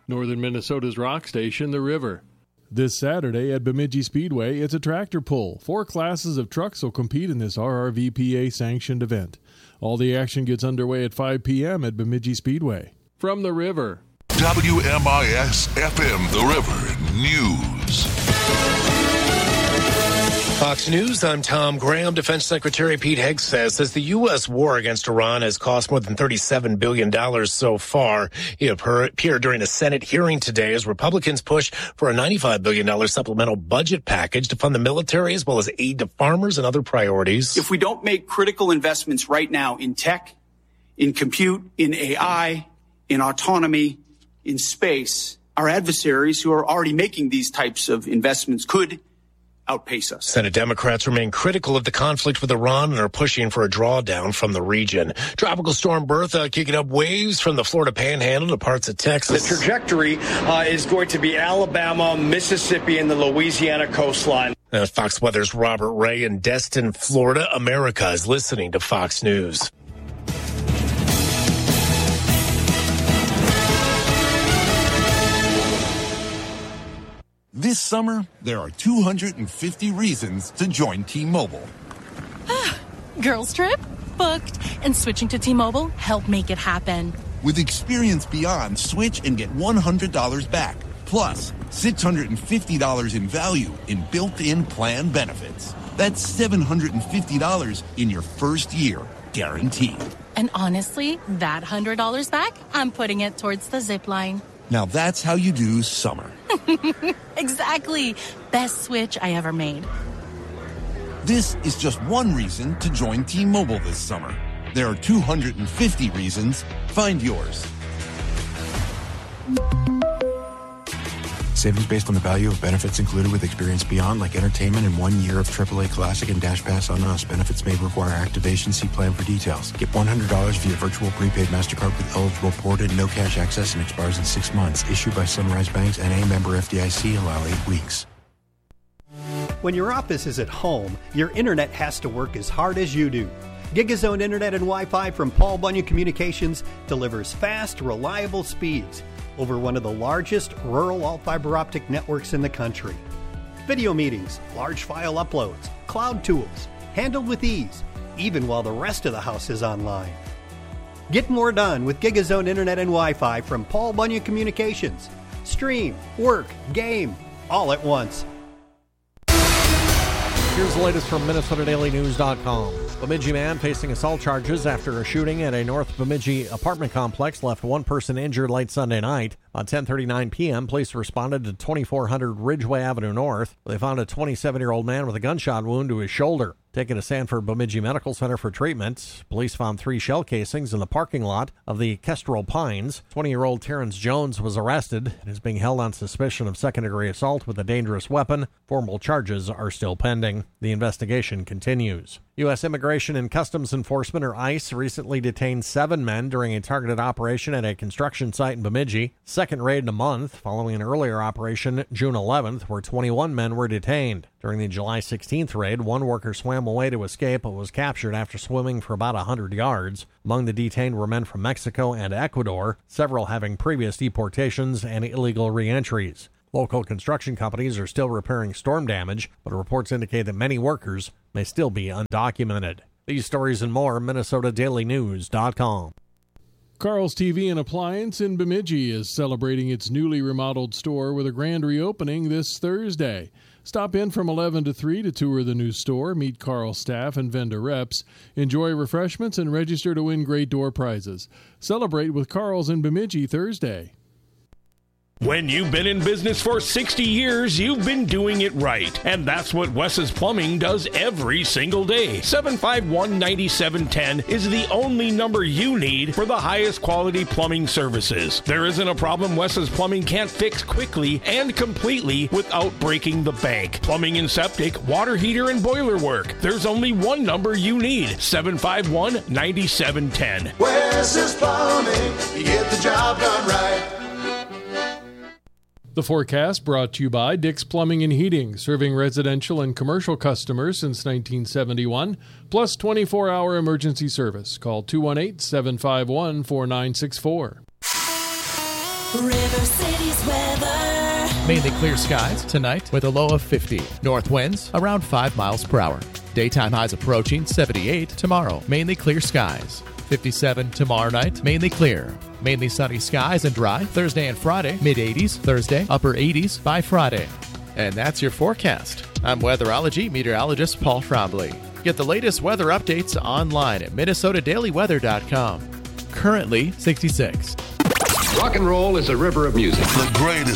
Northern Minnesota's rock station, The River. This Saturday at Bemidji Speedway, it's a tractor pull. 4 classes of trucks will compete in this RRVPA-sanctioned event. All the action gets underway at 5 p.m. at Bemidji Speedway. From The River. WMIS-FM The River News. Fox News, I'm Tom Graham. Defense Secretary Pete Hegseth says the U.S. war against Iran has cost more than $37 billion so far. He appeared during a Senate hearing today as Republicans push for a $95 billion supplemental budget package to fund the military as well as aid to farmers and other priorities. If we don't make critical investments right now in tech, in compute, in AI, in autonomy, in space, our adversaries who are already making these types of investments could outpace us. Senate Democrats remain critical of the conflict with Iran and are pushing for a drawdown from the region. Tropical storm Bertha kicking up waves from the Florida Panhandle to parts of Texas. The trajectory is going to be Alabama, Mississippi, and the Louisiana coastline. Fox Weather's Robert Ray in Destin, Florida. America is listening to Fox News. This summer, there are 250 reasons to join T-Mobile. Girls trip? Booked. And switching to T-Mobile helped make it happen. With Experience Beyond, switch and get $100 back. Plus, $650 in value in built-in plan benefits. That's $750 in your first year, guaranteed. And honestly, that $100 back, I'm putting it towards the zip line. Now that's how you do summer. Exactly. Best switch I ever made. This is just one reason to join T-Mobile this summer. There are 250 reasons. Find yours. Savings based on the value of benefits included with Experience Beyond, like entertainment and 1 year of AAA Classic and Dash Pass on us. Benefits may require activation. See plan for details. Get $100 via virtual prepaid MasterCard with eligible port and no cash access and expires in 6 months. Issued by Sunrise Banks and a member FDIC. Allow 8 weeks. When your office is at home, your internet has to work as hard as you do. GigaZone Internet and Wi-Fi from Paul Bunyan Communications delivers fast, reliable speeds over one of the largest rural all-fiber optic networks in the country. Video meetings, large file uploads, cloud tools, handled with ease, even while the rest of the house is online. Get more done with GigaZone Internet and Wi-Fi from Paul Bunyan Communications. Stream, work, game, all at once. Here's the latest from MinnesotaDailyNews.com. Bemidji man facing assault charges after a shooting at a North Bemidji apartment complex left one person injured late Sunday night. On 10:39 p.m., police responded to 2400 Ridgeway Avenue North. They found a 27-year-old man with a gunshot wound to his shoulder. Taken to Sanford Bemidji Medical Center for treatment, police found 3 shell casings in the parking lot of the Kestrel Pines. 20-year-old Terrence Jones was arrested and is being held on suspicion of second-degree assault with a dangerous weapon. Formal charges are still pending. The investigation continues. U.S. Immigration and Customs Enforcement, or ICE, recently detained 7 men during a targeted operation at a construction site in Bemidji. Second raid in a month, following an earlier operation June 11th, where 21 men were detained. During the July 16th raid, one worker swam away to escape but was captured after swimming for about 100 yards. Among the detained were men from Mexico and Ecuador, several having previous deportations and illegal re-entries. Local construction companies are still repairing storm damage, but reports indicate that many workers may still be undocumented. These stories and more, MinnesotaDailyNews.com. Carl's TV and Appliance in Bemidji is celebrating its newly remodeled store with a grand reopening this Thursday. Stop in from 11 to 3 to tour the new store, meet Carl's staff and vendor reps, enjoy refreshments, and register to win great door prizes. Celebrate with Carl's in Bemidji Thursday. When you've been in business for 60 years, you've been doing it right. And that's what Wes's Plumbing does every single day. 751-9710 is the only number you need for the highest quality plumbing services. There isn't a problem Wes's Plumbing can't fix quickly and completely without breaking the bank. Plumbing and septic, water heater, and boiler work. There's only one number you need. 751-9710. Wes's Plumbing, you get the job done right. The forecast brought to you by Dick's Plumbing and Heating, serving residential and commercial customers since 1971, plus 24-hour emergency service. Call 218-751-4964. River City's weather. Mainly clear skies tonight with a low of 50. North winds around 5 miles per hour. Daytime highs approaching 78 tomorrow. Mainly clear skies. 57 tomorrow night. Mainly clear. Mainly sunny skies and dry. Thursday and Friday. Mid-80s. Thursday. Upper 80s by Friday. And that's your forecast. I'm weatherology meteorologist Paul Trombley. Get the latest weather updates online at MinnesotaDailyWeather.com. Currently 66. Rock and roll is a river of music. The greatest